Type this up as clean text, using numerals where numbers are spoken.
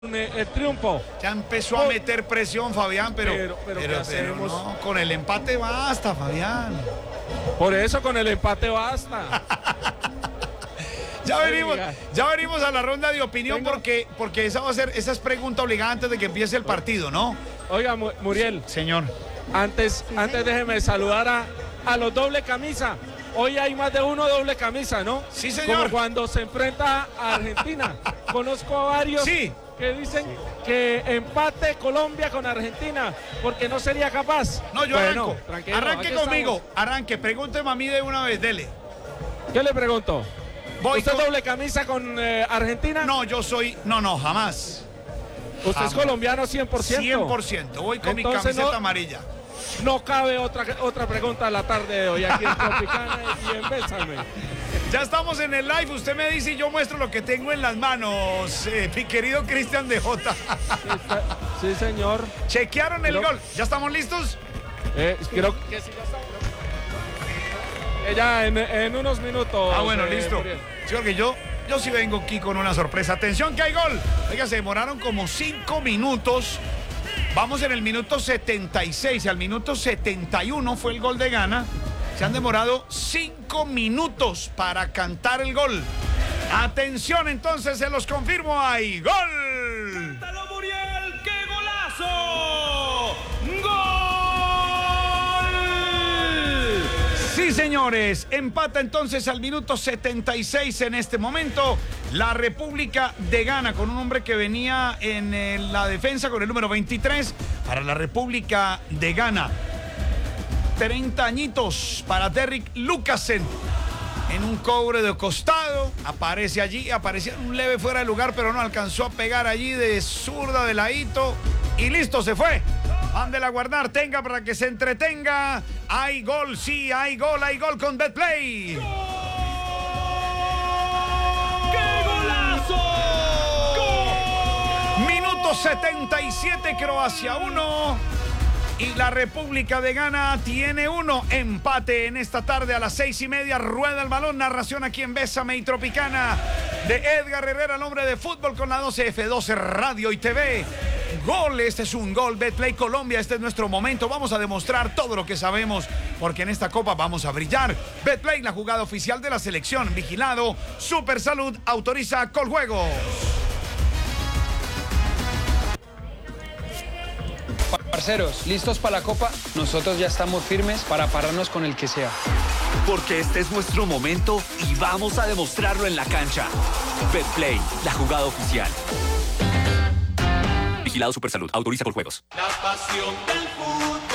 el triunfo. Ya empezó a meter presión, Fabián, pero no, con el empate basta, Fabián. Por eso con el empate basta. Ya venimos a la ronda de opinión porque esa es pregunta obligada antes de que empiece el partido, ¿no? Oiga, Muriel. Señor. Antes déjeme saludar a los doble camisa. Hoy hay más de uno doble camisa, ¿no? Sí, señor. Como cuando se enfrenta a Argentina. Conozco a varios que dicen que empate Colombia con Argentina, porque no sería capaz. No, yo arranco. Arranque conmigo. Estamos. Arranque, pregúnteme a mí de una vez, dele. ¿Qué le pregunto? ¿Usted doble camisa con Argentina? No, yo soy... No, jamás. ¿Usted es colombiano 100%? 100%. Voy con mi camiseta amarilla. No cabe otra pregunta a la tarde de hoy aquí en Tropicana y en Bésame. Ya estamos en el live, usted me dice y yo muestro lo que tengo en las manos, mi querido Cristian de Jota. Sí, señor. ¿Chequearon el gol? ¿Ya estamos listos? Creo que sí, ya estamos. Ya en unos minutos. Bueno, listo. Sí, porque yo sí vengo aquí con una sorpresa. Atención que hay gol. Oiga, se demoraron como 5 minutos. Vamos en el minuto 76, al minuto 71 fue el gol de Ghana. Se han demorado 5 minutos para cantar el gol. Atención, entonces, se los confirmo, hay gol. ¡Cántalo, Muriel! ¡Qué golazo! ¡Gol! Sí, señores, empata entonces al minuto 76 en este momento la República de Ghana con un hombre que venía en la defensa con el número 23 para la República de Ghana. 30 añitos para Derrick Lucasen en un cobre de costado, aparecía un leve fuera de lugar, pero no alcanzó a pegar allí de zurda de ladito y listo, se fue. Mándela a guardar, tenga para que se entretenga. Hay gol, sí, hay gol con Betplay. ¡Gol! ¡Qué golazo! ¡Gol! Minuto 77, Croacia 1. Y la República de Ghana tiene 1. Empate en esta tarde a las 6:30. Rueda el balón. Narración aquí en Bésame y Tropicana de Edgar Herrera, el hombre de fútbol con la 12F12 Radio y TV. Gol, este es un gol. Betplay Colombia, este es nuestro momento. Vamos a demostrar todo lo que sabemos, porque en esta copa vamos a brillar. Betplay, la jugada oficial de la selección. Vigilado. Super Salud autoriza Coljuegos. Parceros, ¿listos para la Copa? Nosotros ya estamos firmes para pararnos con el que sea. Porque este es nuestro momento y vamos a demostrarlo en la cancha. Betplay, la jugada oficial. Vigilado Supersalud, autoriza Coljuegos. La pasión del fútbol.